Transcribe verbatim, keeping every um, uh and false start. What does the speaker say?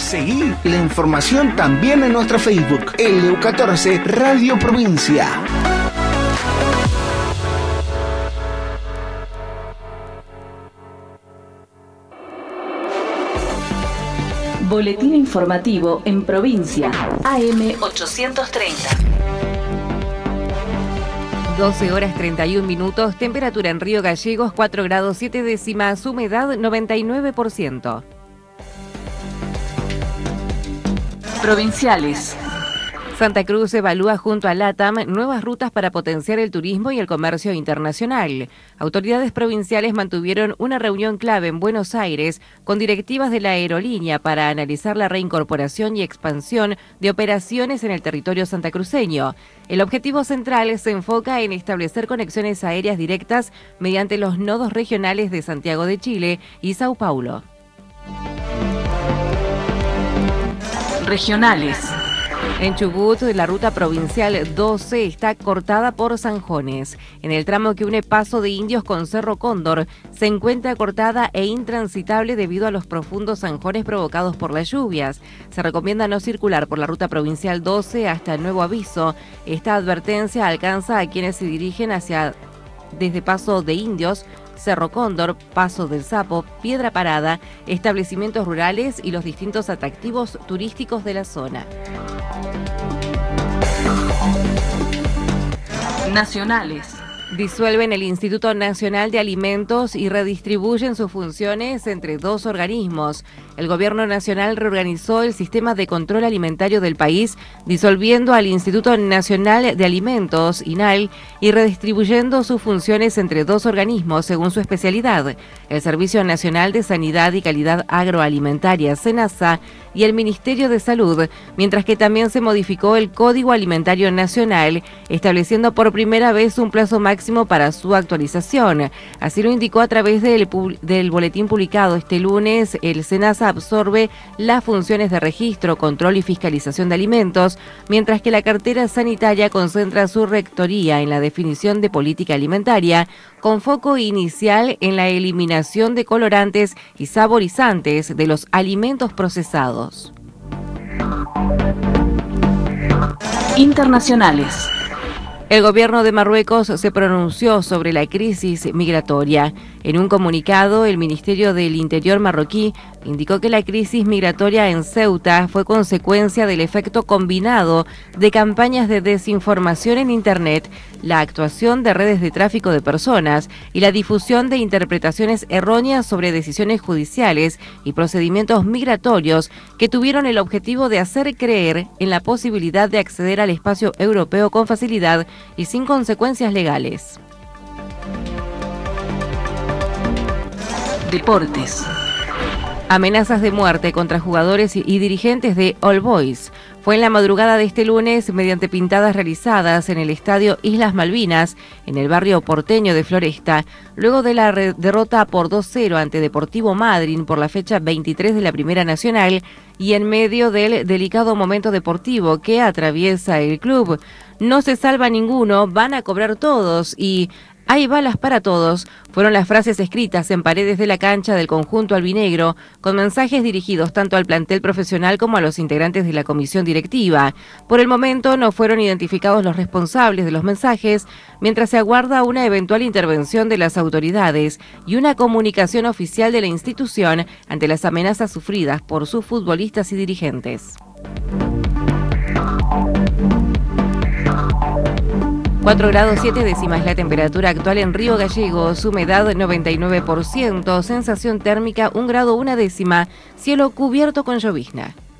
Seguí la información también en nuestro Facebook, L U catorce Radio Provincia. Boletín informativo en provincia, A M ochocientos treinta. doce horas treinta y un minutos, temperatura en Río Gallegos cuatro grados siete décimas, humedad noventa y nueve por ciento. Provinciales. Santa Cruz evalúa junto a LATAM nuevas rutas para potenciar el turismo y el comercio internacional. Autoridades provinciales mantuvieron una reunión clave en Buenos Aires con directivas de la aerolínea para analizar la reincorporación y expansión de operaciones en el territorio santacruceño. El objetivo central se enfoca en establecer conexiones aéreas directas mediante los nodos regionales de Santiago de Chile y Sao Paulo. Regionales. En Chubut, la ruta provincial doce está cortada por zanjones. En el tramo que une Paso de Indios con Cerro Cóndor, se encuentra cortada e intransitable debido a los profundos zanjones provocados por las lluvias. Se recomienda no circular por la ruta provincial doce hasta nuevo aviso. Esta advertencia alcanza a quienes se dirigen hacia desde Paso de Indios, Cerro Cóndor, Paso del Sapo, Piedra Parada, establecimientos rurales y los distintos atractivos turísticos de la zona. Nacionales. Disuelven el Instituto Nacional de Alimentos y redistribuyen sus funciones entre dos organismos. El Gobierno Nacional reorganizó el sistema de control alimentario del país, disolviendo al Instituto Nacional de Alimentos, INAL, y redistribuyendo sus funciones entre dos organismos según su especialidad, el Servicio Nacional de Sanidad y Calidad Agroalimentaria, SENASA, y el Ministerio de Salud, mientras que también se modificó el Código Alimentario Nacional, estableciendo por primera vez un plazo máximo para su actualización. Así lo indicó a través del, del boletín publicado este lunes. El SENASA absorbe las funciones de registro, control y fiscalización de alimentos, mientras que la cartera sanitaria concentra su rectoría en la definición de política alimentaria, con foco inicial en la eliminación de colorantes y saborizantes de los alimentos procesados. Internacionales. El gobierno de Marruecos se pronunció sobre la crisis migratoria. En un comunicado, el Ministerio del Interior marroquí indicó que la crisis migratoria en Ceuta fue consecuencia del efecto combinado de campañas de desinformación en Internet, la actuación de redes de tráfico de personas y la difusión de interpretaciones erróneas sobre decisiones judiciales y procedimientos migratorios que tuvieron el objetivo de hacer creer en la posibilidad de acceder al espacio europeo con facilidad y sin consecuencias legales. Deportes. Amenazas de muerte contra jugadores y dirigentes de All Boys. Fue en la madrugada de este lunes mediante pintadas realizadas en el estadio Islas Malvinas, en el barrio porteño de Floresta, luego de la derrota por dos cero ante Deportivo Madryn por la fecha veintitrés de la Primera Nacional y en medio del delicado momento deportivo que atraviesa el club. No se salva ninguno, van a cobrar todos y hay balas para todos, fueron las frases escritas en paredes de la cancha del conjunto albinegro, con mensajes dirigidos tanto al plantel profesional como a los integrantes de la comisión directiva. Por el momento no fueron identificados los responsables de los mensajes, mientras se aguarda una eventual intervención de las autoridades y una comunicación oficial de la institución ante las amenazas sufridas por sus futbolistas y dirigentes. cuatro grados siete décimas la temperatura actual en Río Gallegos, humedad noventa y nueve por ciento, sensación térmica un grado una décima, cielo cubierto con llovizna.